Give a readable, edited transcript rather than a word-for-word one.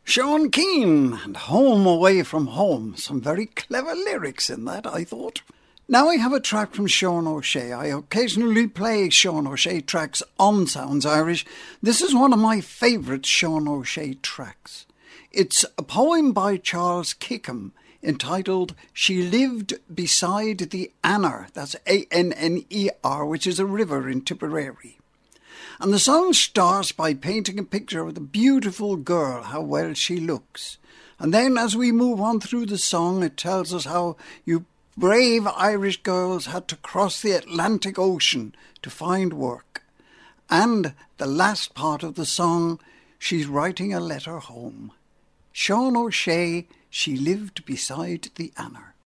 Sean Keane and Home Away from Home. Some very clever lyrics in that, I thought. Now I have a track from Sean O'Shea. I occasionally play Sean O'Shea tracks on Sounds Irish. This is one of my favourite Sean O'Shea tracks. It's a poem by Charles Kickham entitled She Lived Beside the Anner, that's A-N-N-E-R, which is a river in Tipperary. And the song starts by painting a picture of the beautiful girl, how well she looks. And then as we move on through the song, it tells us how you brave Irish girls had to cross the Atlantic Ocean to find work. And the last part of the song, she's writing a letter home. Sean O'Shea, She Lived Beside the Anner.